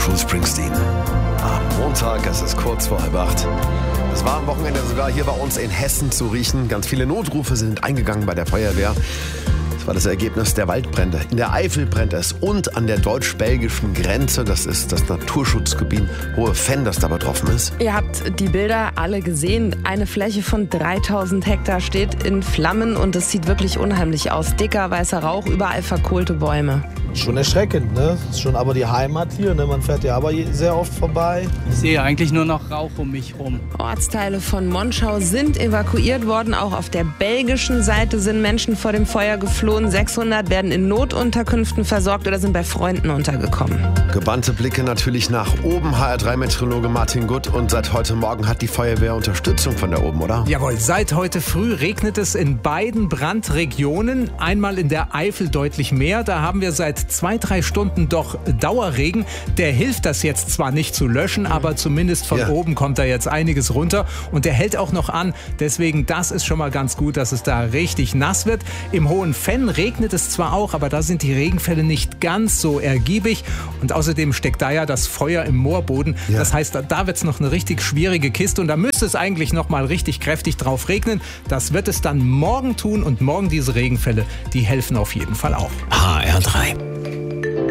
Bruce Springsteen. Am Montag, es ist kurz vor 7:30. Es war am Wochenende sogar hier bei uns in Hessen zu riechen. Ganz viele Notrufe sind eingegangen bei der Feuerwehr. Das war das Ergebnis der Waldbrände. In der Eifel brennt es und an der deutsch-belgischen Grenze. Das ist das Naturschutzgebiet Hohe-Venn, das da betroffen ist. Ihr habt die Bilder alle gesehen. Eine Fläche von 3000 Hektar steht in Flammen und es sieht wirklich unheimlich aus. Dicker weißer Rauch, überall verkohlte Bäume. Schon erschreckend, ne? Ist schon aber die Heimat hier, ne? Man fährt ja aber sehr oft vorbei. Ich sehe eigentlich nur noch Rauch um mich rum. Ortsteile von Monschau sind evakuiert worden. Auch auf der belgischen Seite sind Menschen vor dem Feuer geflohen. 600 werden in Notunterkünften versorgt oder sind bei Freunden untergekommen. Gebannte Blicke natürlich nach oben. HR3-Meteorologe Martin Gutt. Und seit heute Morgen hat die Feuerwehr Unterstützung von da oben, oder? Jawohl, seit heute früh regnet es in beiden Brandregionen. Einmal in der Eifel deutlich mehr. Da haben wir seit 2-3 Stunden doch Dauerregen. Der hilft das jetzt zwar nicht zu löschen, aber zumindest von oben kommt da jetzt einiges runter. Und der hält auch noch an. Deswegen, das ist schon mal ganz gut, dass es da richtig nass wird. Im Hohen-Venn regnet es zwar auch, aber da sind die Regenfälle nicht ganz so ergiebig. Und außerdem steckt da ja das Feuer im Moorboden. Ja. Das heißt, da wird es noch eine richtig schwierige Kiste. Und da müsste es eigentlich noch mal richtig kräftig drauf regnen. Das wird es dann morgen tun. Und morgen diese Regenfälle, die helfen auf jeden Fall auch. HR3.